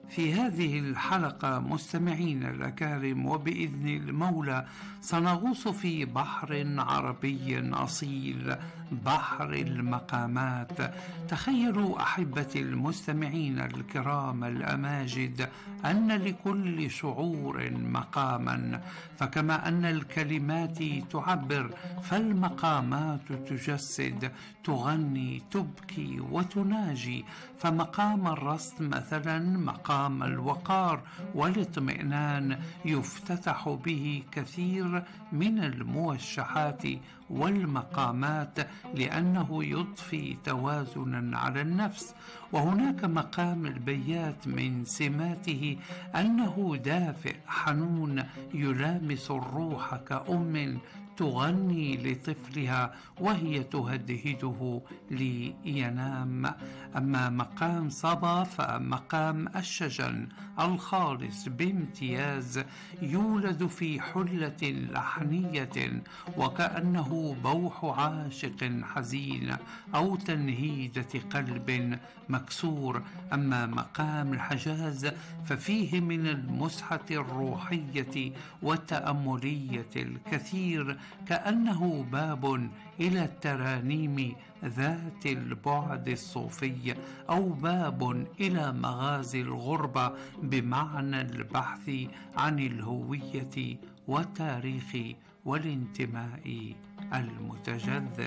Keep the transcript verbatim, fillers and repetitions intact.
في هذه الحلقة مستمعين الأكارم وبإذن المولى سنغوص في بحر عربي أصيل، بحر المقامات. تخيلوا أحبتي المستمعين الكرام الأماجد أن لكل شعور مقاما، فكما أن الكلمات تعبر فالمقامات تجسد، تغني، تبكي وتناجي. فمقام الرسم مثلا مقام الوقار والاطمئنان يفتتح به كثير من الموشحات والمقامات لأنه يضفي توازنا على النفس. وهناك مقام البيات من سماته أنه دافئ حنون يلامس الروح كأم تغني لطفلها وهي تهدهده لينام. أما مقام صبا فمقام الشجن الخالص بامتياز، يولد في حلة لحنية وكأنه بوح عاشق حزين أو تنهيدة قلب مكسور. أما مقام الحجاز ففيه من المسحة الروحية والتأملية الكثير، كأنه باب إلى الترانيم ذات البعد الصوفي، أو باب إلى مغازي الغربة بمعنى البحث عن الهوية والتاريخ والانتماء المتجذر.